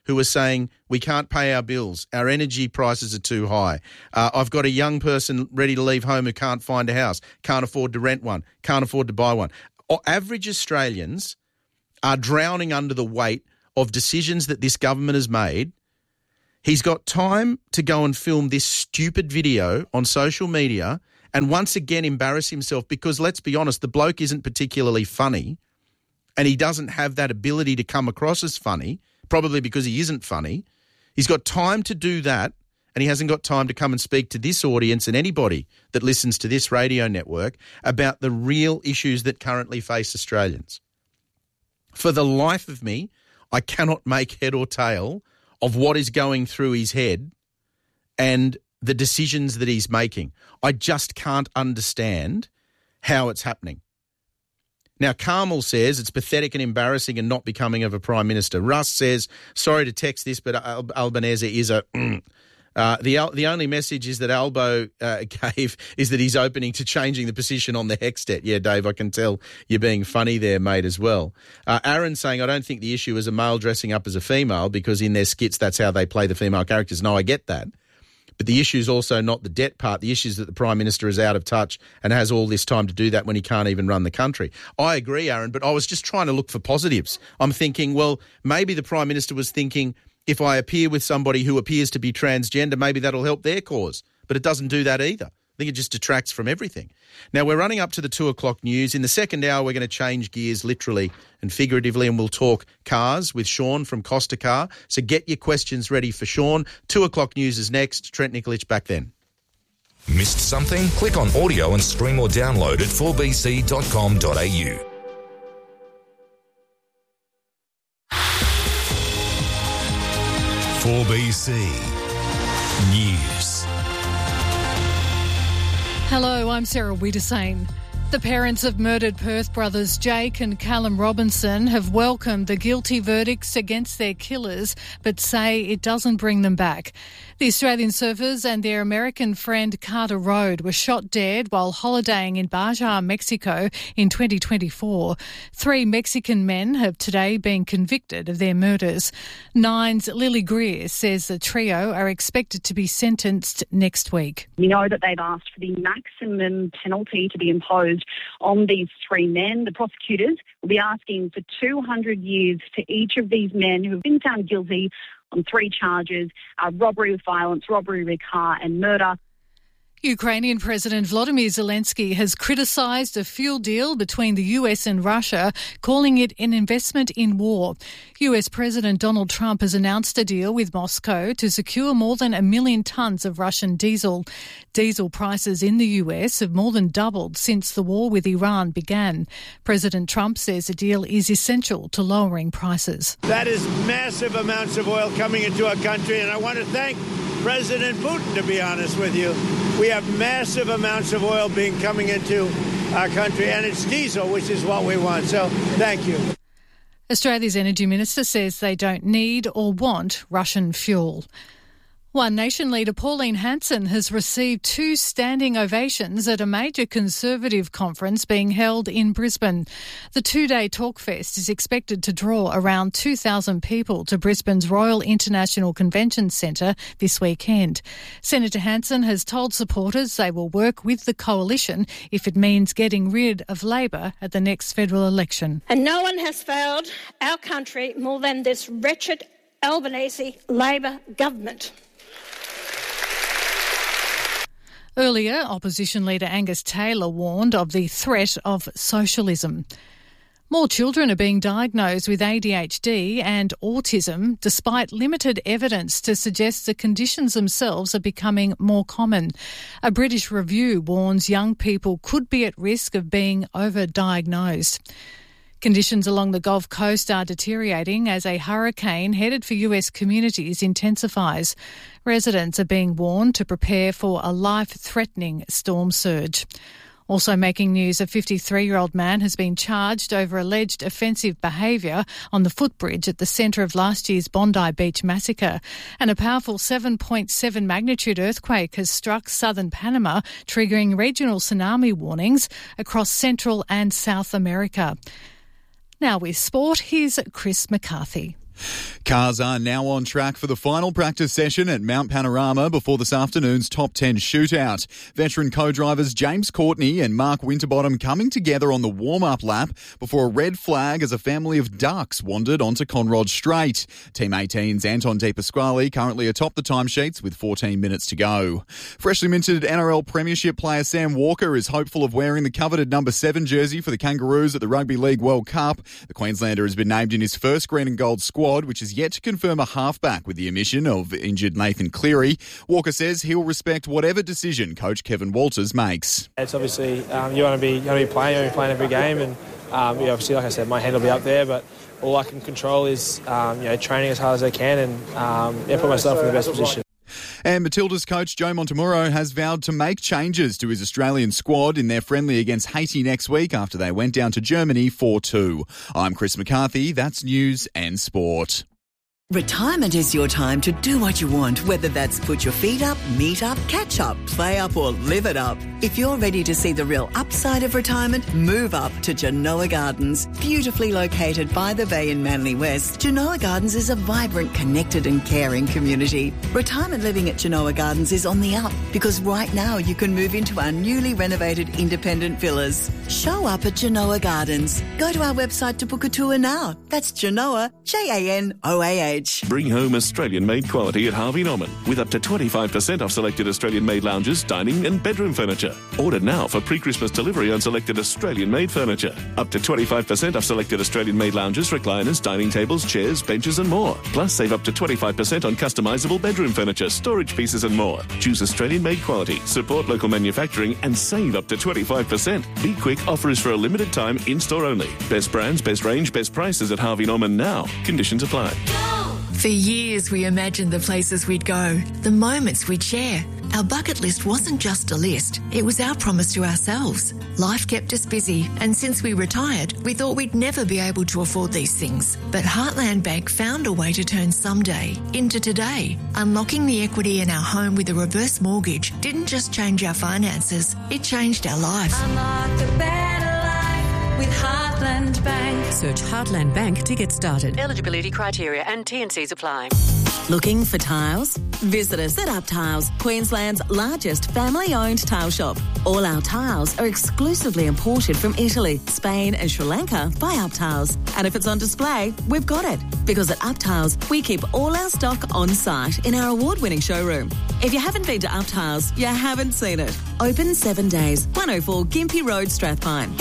who are saying, we can't pay our bills, our energy prices are too high. I've got a young person ready to leave home who can't find a house, can't afford to rent one, can't afford to buy one. Average Australians are drowning under the weight of decisions that this government has made. He's got time to go and film this stupid video on social media and once again embarrass himself because, let's be honest, the bloke isn't particularly funny and he doesn't have that ability to come across as funny, probably because he isn't funny. He's got time to do that and he hasn't got time to come and speak to this audience and anybody that listens to this radio network about the real issues that currently face Australians. For the life of me, I cannot make head or tail of what is going through his head and the decisions that he's making. I just can't understand how it's happening. Now, Carmel says it's pathetic and embarrassing and not becoming of a Prime Minister. Russ says, sorry to text this, but Albanese is a... The only message is that Albo gave is that he's opening to changing the position on the HECS debt. Yeah, Dave, I can tell you're being funny there, mate, as well. Aaron saying, I don't think the issue is a male dressing up as a female because in their skits that's how they play the female characters. No, I get that. But the issue is also not the debt part. The issue is that the Prime Minister is out of touch and has all this time to do that when he can't even run the country. I agree, Aaron, but I was just trying to look for positives. I'm thinking, well, maybe the Prime Minister was thinking, if I appear with somebody who appears to be transgender, maybe that'll help their cause. But it doesn't do that either. I think it just detracts from everything. Now, we're running up to the 2 o'clock news. In the second hour, we're going to change gears literally and figuratively, and we'll talk cars with Sean from Costa Car. So get your questions ready for Sean. 2 o'clock news is next. Trent Nikolic back then. Missed something? Click on audio and stream or download at 4bc.com.au. .4BC News. Hello, I'm Sarah Wiedersane. The parents of murdered Perth brothers Jake and Callum Robinson have welcomed the guilty verdicts against their killers, but say it doesn't bring them back. The Australian surfers and their American friend Carter Road were shot dead while holidaying in Baja, Mexico in 2024. 3 Mexican men have today been convicted of their murders. Nine's Lily Greer says the trio are expected to be sentenced next week. We know that they've asked for the maximum penalty to be imposed on these 3 men. The prosecutors will be asking for 200 years to each of these men who have been found guilty on 3 charges, robbery with violence, robbery with a car and murder. Ukrainian President Volodymyr Zelensky has criticised a fuel deal between the US and Russia, calling it an investment in war. US President Donald Trump has announced a deal with Moscow to secure more than 1 million tonnes of Russian diesel. Diesel prices in the US have more than doubled since the war with Iran began. President Trump says the deal is essential to lowering prices. That is massive amounts of oil coming into our country, and I want to thank President Putin, to be honest with you. We have massive amounts of oil coming into our country, and it's diesel, which is what we want. So thank you. Australia's Energy Minister says they don't need or want Russian fuel. One Nation leader Pauline Hanson has received 2 standing ovations at a major Conservative conference being held in Brisbane. The 2-day Talkfest is expected to draw around 2,000 people to Brisbane's Royal International Convention Centre this weekend. Senator Hanson has told supporters they will work with the coalition if it means getting rid of Labor at the next federal election. And no one has failed our country more than this wretched Albanese Labor government. Earlier, opposition leader Angus Taylor warned of the threat of socialism. More children are being diagnosed with ADHD and autism despite limited evidence to suggest the conditions themselves are becoming more common. A British review warns young people could be at risk of being overdiagnosed. Conditions along the Gulf Coast are deteriorating as a hurricane headed for US communities intensifies. Residents are being warned to prepare for a life-threatening storm surge. Also making news, a 53-year-old man has been charged over alleged offensive behaviour on the footbridge at the centre of last year's Bondi Beach massacre. And a powerful 7.7 magnitude earthquake has struck southern Panama, triggering regional tsunami warnings across Central and South America. Now with sport, here's Chris McCarthy. Cars are now on track for the final practice session at Mount Panorama before this afternoon's top 10 shootout. Veteran co-drivers James Courtney and Mark Winterbottom coming together on the warm-up lap before a red flag as a family of ducks wandered onto Conrod Straight. Team 18's Anton De Pasquale currently atop the timesheets with 14 minutes to go. Freshly minted NRL Premiership player Sam Walker is hopeful of wearing the coveted number 7 jersey for the Kangaroos at the Rugby League World Cup. The Queenslander has been named in his first green and gold squad, which is yet to confirm a halfback with the omission of injured Nathan Cleary. Walker says he'll respect whatever decision coach Kevin Walters makes. It's obviously you want to be playing every game, and obviously, like I said, my hand will be up there, but all I can control is training as hard as I can and put myself in the best position. And Matilda's coach Joe Montemuro has vowed to make changes to his Australian squad in their friendly against Haiti next week after they went down to Germany 4-2. I'm Chris McCarthy. That's News and Sport. Retirement is your time to do what you want, whether that's put your feet up, meet up, catch up, play up or live it up. If you're ready to see the real upside of retirement, move up to Genoa Gardens. Beautifully located by the bay in Manly West, Genoa Gardens is a vibrant, connected and caring community. Retirement living at Genoa Gardens is on the up because right now you can move into our newly renovated independent villas. Show up at Genoa Gardens. Go to our website to book a tour now. That's Genoa, Janoah. Bring home Australian-made quality at Harvey Norman with up to 25% off selected Australian-made lounges, dining and bedroom furniture. Order now for pre-Christmas delivery on selected Australian-made furniture. Up to 25% off selected Australian-made lounges, recliners, dining tables, chairs, benches and more. Plus, save up to 25% on customisable bedroom furniture, storage pieces and more. Choose Australian-made quality, support local manufacturing and save up to 25%. Be quick, offer is for a limited time, in-store only. Best brands, best range, best prices at Harvey Norman now. Conditions apply. For years, we imagined the places we'd go, the moments we'd share. Our bucket list wasn't just a list, it was our promise to ourselves. Life kept us busy, and since we retired, we thought we'd never be able to afford these things. But Heartland Bank found a way to turn someday into today. Unlocking the equity in our home with a reverse mortgage didn't just change our finances, it changed our life. Unlock a better life with Heartland Bank. Search Heartland Bank to get started. Eligibility criteria and T&Cs apply. Looking for tiles? Visit us at Up Tiles, Queensland's largest family-owned tile shop. All our tiles are exclusively imported from Italy, Spain and Sri Lanka by Up Tiles. And if it's on display, we've got it. Because at Up Tiles, we keep all our stock on site in our award-winning showroom. If you haven't been to Up Tiles, you haven't seen it. Open 7 days, 104 Gympie Road, Strathpine.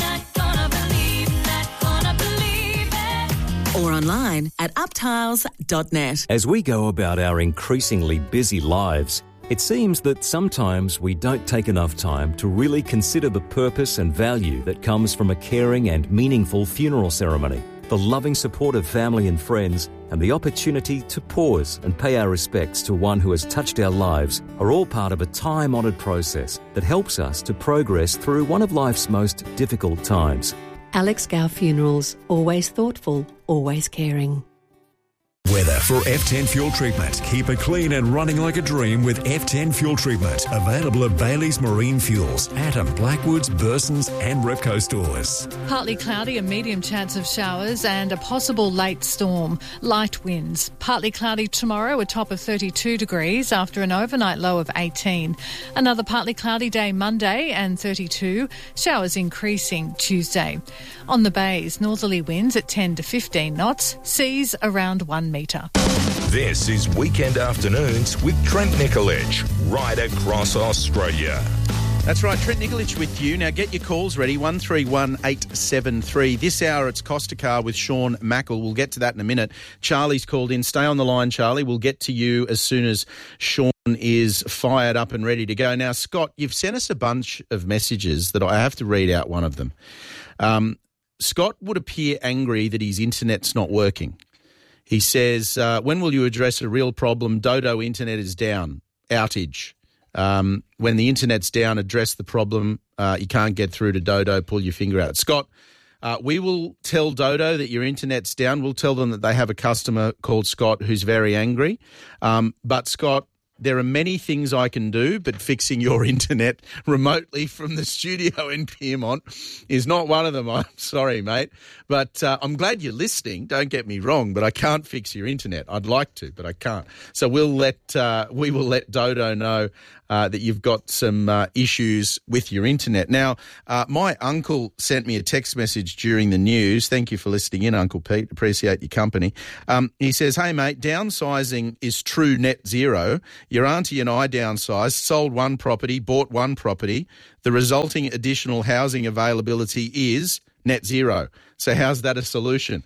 Or online at uptiles.net. As we go about our increasingly busy lives, it seems that sometimes we don't take enough time to really consider the purpose and value that comes from a caring and meaningful funeral ceremony. The loving support of family and friends and the opportunity to pause and pay our respects to one who has touched our lives are all part of a time-honoured process that helps us to progress through one of life's most difficult times. Alex Gow Funerals, always thoughtful, always caring. Weather for F10 Fuel Treatment. Keep it clean and running like a dream with F10 Fuel Treatment. Available at Bailey's Marine Fuels, Atom, Blackwoods, Bursons and Repco stores. Partly cloudy, a medium chance of showers and a possible late storm. Light winds. Partly cloudy tomorrow, a top of 32 degrees after an overnight low of 18. Another partly cloudy day Monday and 32. Showers increasing Tuesday. On the bays, northerly winds at 10 to 15 knots. Seas around 1 metre. This is Weekend Afternoons with Trent Nicolich, right across Australia. That's right, Trent Nicolich with you. Now get your calls ready, 131873. This hour it's Costa Car with Sean Mackle. We'll get to that in a minute. Charlie's called in. Stay on the line, Charlie. We'll get to you as soon as Sean is fired up and ready to go. Now, Scott, you've sent us a bunch of messages that I have to read out one of them. Scott would appear angry that his internet's not working. He says, when will you address a real problem? Dodo internet is down. Outage. When the internet's down, address the problem. You can't get through to Dodo, pull your finger out. Scott, we will tell Dodo that your internet's down. We'll tell them that they have a customer called Scott who's very angry. But, Scott, there are many things I can do, but fixing your internet remotely from the studio in Pyrmont is not one of them. I'm sorry, mate. But I'm glad you're listening. Don't get me wrong, but I can't fix your internet. I'd like to, but I can't. So we will let Dodo know that you've got some issues with your internet. Now, my uncle sent me a text message during the news. Thank you for listening in, Uncle Pete. Appreciate your company. He says, hey, mate, downsizing is true net zero. Your auntie and I downsized, sold one property, bought one property. The resulting additional housing availability is net zero. So how's that a solution?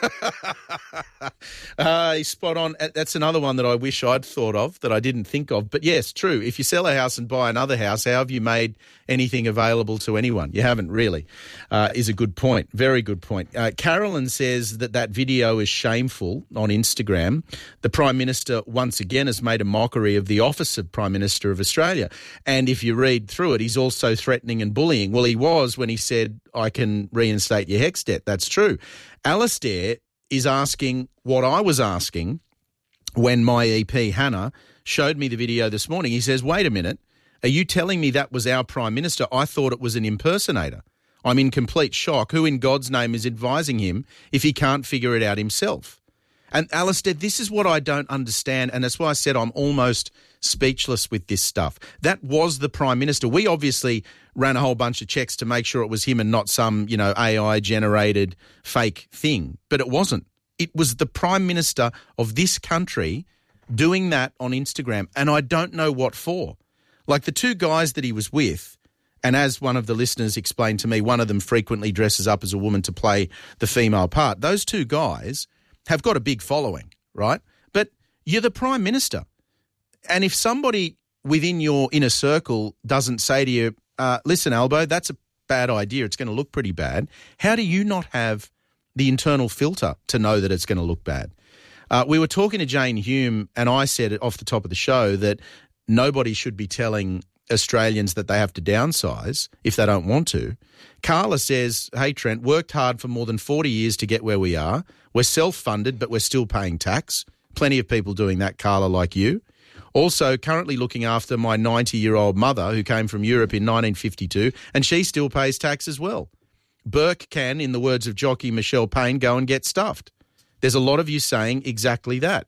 He's spot on. That's another one that I wish I'd thought of that I didn't think of. But yes, true. If you sell a house and buy another house, how have you made anything available to anyone? You haven't really, is a good point. Very good point. Carolyn says that video is shameful on Instagram. The Prime Minister once again has made a mockery of the office of Prime Minister of Australia. And if you read through it, he's also threatening and bullying. Well, he was when he said, I can reinstate your HECS debt. That's true. Alastair is asking what I was asking when my EP, Hannah, showed me the video this morning. He says, wait a minute, are you telling me that was our Prime Minister? I thought it was an impersonator. I'm in complete shock. Who in God's name is advising him if he can't figure it out himself? And Alastair, this is what I don't understand, and that's why I said I'm almost speechless with this stuff. That was the Prime Minister. We obviously ran a whole bunch of checks to make sure it was him and not some, AI-generated fake thing, but it wasn't. It was the Prime Minister of this country doing that on Instagram, and I don't know what for. Like the two guys that he was with, and as one of the listeners explained to me, one of them frequently dresses up as a woman to play the female part. Those two guys have got a big following, right? But you're the Prime Minister. And if somebody within your inner circle doesn't say to you, listen, Albo, that's a bad idea, it's going to look pretty bad, how do you not have the internal filter to know that it's going to look bad? We were talking to Jane Hume, and I said off the top of the show that nobody should be telling Australians that they have to downsize if they don't want to. Carla says, hey, Trent, worked hard for more than 40 years to get where we are. We're self-funded, but we're still paying tax. Plenty of people doing that, Carla, like you. Also, currently looking after my 90-year-old mother who came from Europe in 1952, and she still pays tax as well. Burke can, in the words of jockey Michelle Payne, go and get stuffed. There's a lot of you saying exactly that.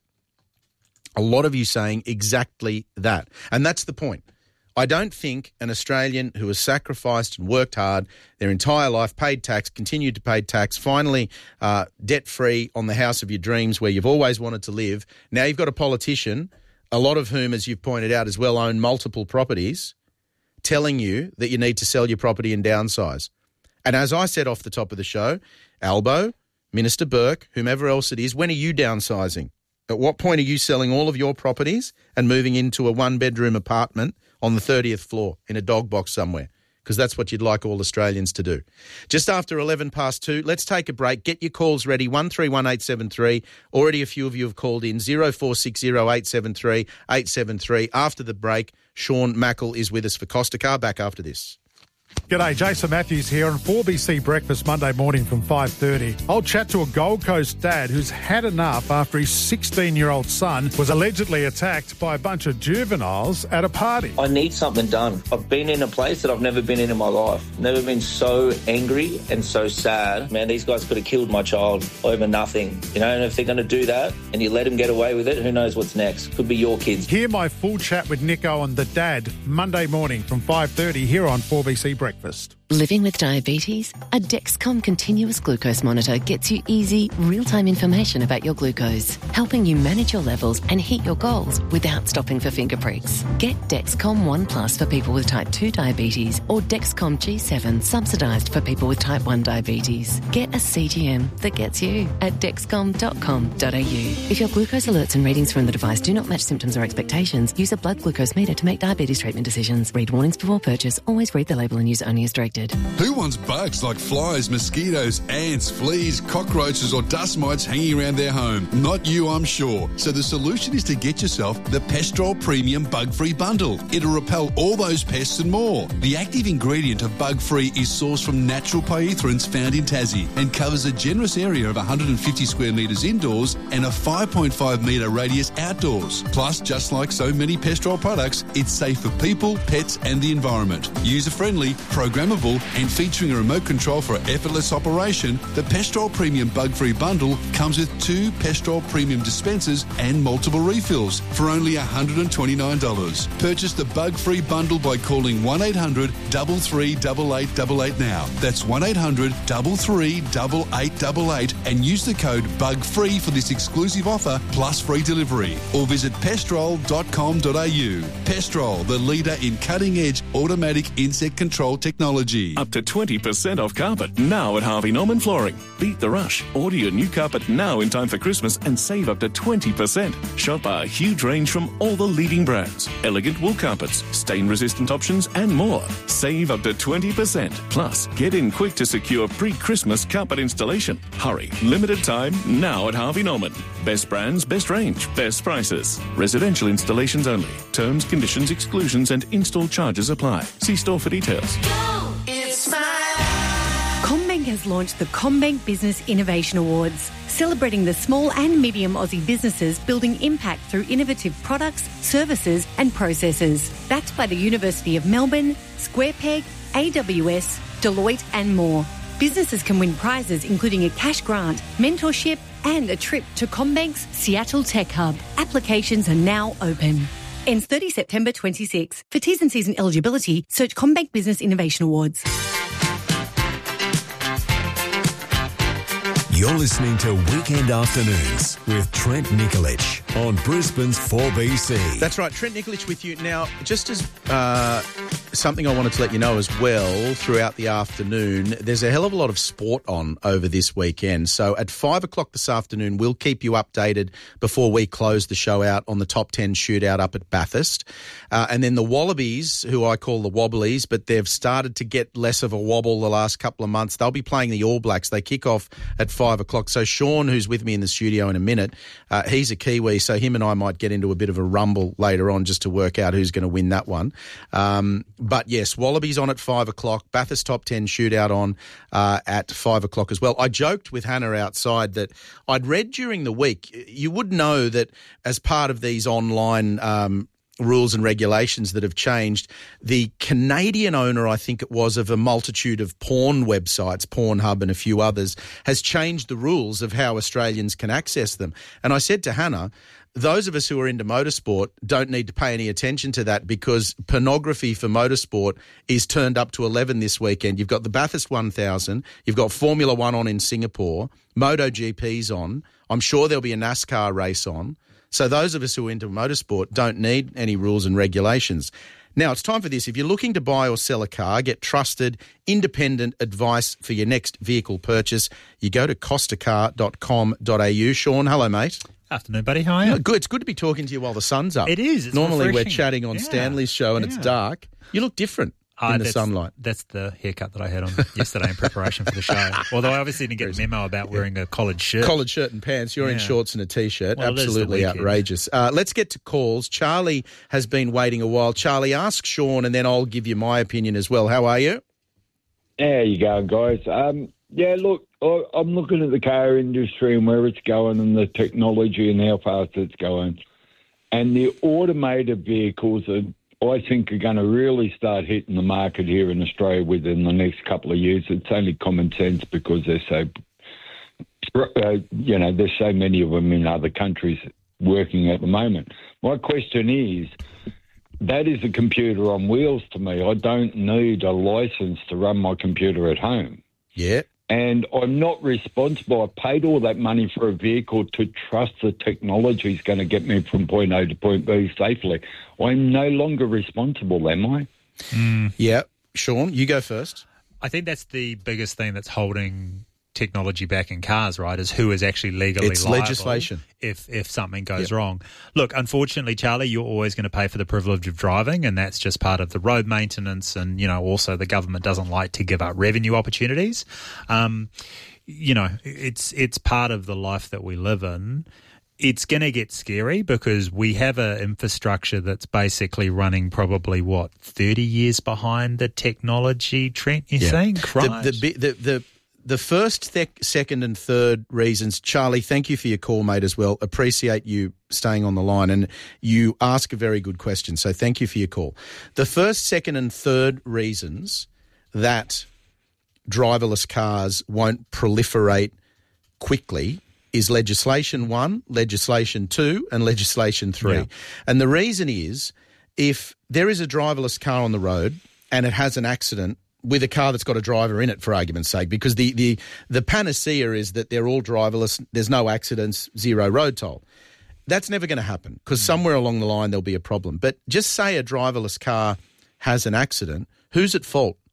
A lot of you saying exactly that. And that's the point. I don't think an Australian who has sacrificed and worked hard their entire life, paid tax, continued to pay tax, finally debt-free on the house of your dreams where you've always wanted to live. Now you've got a politician, a lot of whom, as you've pointed out as well, own multiple properties, telling you that you need to sell your property and downsize. And as I said off the top of the show, Albo, Minister Burke, whomever else it is, when are you downsizing? At what point are you selling all of your properties and moving into a one-bedroom apartment on the 30th floor in a dog box somewhere? Because that's what you'd like all Australians to do. Just after 11 past 2, let's take a break. Get your calls ready, 131873. Already a few of you have called in, 0460 873 873. After the break, Sean Mackle is with us for Costacar. Back after this. G'day, Jason Matthews here on 4BC Breakfast Monday morning from 5:30. I'll chat to a Gold Coast dad who's had enough after his 16-year-old son was allegedly attacked by a bunch of juveniles at a party. I need something done. I've been in a place that I've never been in my life. Never been so angry and so sad. Man, these guys could have killed my child over nothing. You know, and if they're going to do that and you let them get away with it, who knows what's next? Could be your kids. Hear my full chat with Nico and the dad Monday morning from 5:30 here on 4BC Breakfast. Living with diabetes? A Dexcom continuous glucose monitor gets you easy, real-time information about your glucose, helping you manage your levels and hit your goals without stopping for finger pricks. Get Dexcom One Plus for people with type 2 diabetes or Dexcom G7 subsidised for people with type 1 diabetes. Get a CGM that gets you at dexcom.com.au. If your glucose alerts and readings from the device do not match symptoms or expectations, use a blood glucose meter to make diabetes treatment decisions. Read warnings before purchase. Always read the label and use only as directed. needed. Who wants bugs like flies, mosquitoes, ants, fleas, cockroaches or dust mites hanging around their home? Not you, I'm sure. So the solution is to get yourself the Pestrol Premium Bug-Free Bundle. It'll repel all those pests and more. The active ingredient of Bug-Free is sourced from natural pyrethroids found in Tassie and covers a generous area of 150 square metres indoors and a 5.5 metre radius outdoors. Plus, just like so many Pestrol products, it's safe for people, pets and the environment. User-friendly, programmable and featuring a remote control for effortless operation, the Pestrol Premium Bug-Free Bundle comes with 2 Pestrol Premium dispensers and multiple refills for only $129. Purchase the Bug-Free Bundle by calling 1800 33 8888 now. That's 1800 33 8888 and use the code BUGFREE for this exclusive offer plus free delivery. Or visit pestrol.com.au. Pestrol, the leader in cutting-edge automatic insect control technology. Up to 20% off carpet now at Harvey Norman Flooring. Beat the rush. Order your new carpet now in time for Christmas and save up to 20%. Shop our huge range from all the leading brands. Elegant wool carpets, stain-resistant options and more. Save up to 20%. Plus, get in quick to secure pre-Christmas carpet installation. Hurry. Limited time now at Harvey Norman. Best brands, best range, best prices. Residential installations only. Terms, conditions, exclusions and install charges apply. See store for details. CommBank has launched the CommBank Business Innovation Awards, celebrating the small and medium Aussie businesses building impact through innovative products, services and processes. Backed by the University of Melbourne, SquarePeg, AWS, Deloitte and more. Businesses can win prizes including a cash grant, mentorship and a trip to CommBank's Seattle Tech Hub. Applications are now open. Ends 30 September 26. For T's and C's and eligibility, search CommBank Business Innovation Awards. You're listening to Weekend Afternoons with Trent Nikolic on Brisbane's 4BC. That's right, Trent Nikolic with you. Now, just as something I wanted to let you know as well throughout the afternoon, there's a hell of a lot of sport on over this weekend. So at 5 o'clock this afternoon, we'll keep you updated before we close the show out on the top 10 shootout up at Bathurst. And then the Wallabies, who I call the Wobblies, but they've started to get less of a wobble the last couple of months. They'll be playing the All Blacks. They kick off at 5 o'clock. So Sean, who's with me in the studio in a minute, he's a Kiwi, so him and I might get into a bit of a rumble later on just to work out who's going to win that one. But yes, Wallabies on at 5 o'clock, Bathurst top 10 shootout on at 5 o'clock as well. I joked with Hannah outside that I'd read during the week, you would know that as part of these online rules and regulations that have changed, the Canadian owner, I think it was, of a multitude of porn websites, Pornhub and a few others, has changed the rules of how Australians can access them. And I said to Hannah, those of us who are into motorsport don't need to pay any attention to that because pornography for motorsport is turned up to 11 this weekend. You've got the Bathurst 1000, you've got Formula One on in Singapore, MotoGP's on, I'm sure there'll be a NASCAR race on. So those of us who are into motorsport don't need any rules and regulations. Now, it's time for this. If you're looking to buy or sell a car, get trusted, independent advice for your next vehicle purchase, you go to costacar.com.au. Sean, hello, mate. Afternoon, buddy. How are you? Good. It's good to be talking to you while the sun's up. It is. It's Normally refreshing. We're chatting on Stanley's show and it's dark. You look different in the sunlight. That's the haircut that I had on yesterday in preparation for the show. Although I obviously didn't get a memo about wearing a collared shirt. Collared shirt and pants. You're in shorts and a T-shirt. Well, absolutely outrageous. Let's get to calls. Charlie has been waiting a while. Charlie, ask Sean and then I'll give you my opinion as well. How are you? How you going, guys? Yeah, look, I'm looking at the car industry and where it's going and the technology and how fast it's going. And the automated vehicles I think are going to really start hitting the market here in Australia within the next couple of years. It's only common sense because they're so, there's so many of them in other countries working at the moment. My question is, that is a computer on wheels to me. I don't need a license to run my computer at home. Yeah. And I'm not responsible. I paid all that money for a vehicle to trust the technology is going to get me from point A to point B safely. I'm no longer responsible, am I? Yeah. Sean, you go first. I think that's the biggest thing that's holding technology back in cars, right, is who is actually legally It's liable legislation. if something goes wrong. Look, unfortunately, Charlie, you're always going to pay for the privilege of driving, and that's just part of the road maintenance, and, also the government doesn't like to give up revenue opportunities. It's part of the life that we live in. It's going to get scary because we have an infrastructure that's basically running probably, 30 years behind the technology trend, you think? Right. The first, second and third reasons, Charlie, thank you for your call, mate, as well. Appreciate you staying on the line, and you ask a very good question, so thank you for your call. The first, second and third reasons that driverless cars won't proliferate quickly is legislation 1, legislation 2 and legislation 3. Yeah. And the reason is if there is a driverless car on the road and it has an accident with a car that's got a driver in it, for argument's sake, because the panacea is that they're all driverless, there's no accidents, zero road toll. That's never going to happen because somewhere along the line there'll be a problem. But just say a driverless car has an accident, who's at fault?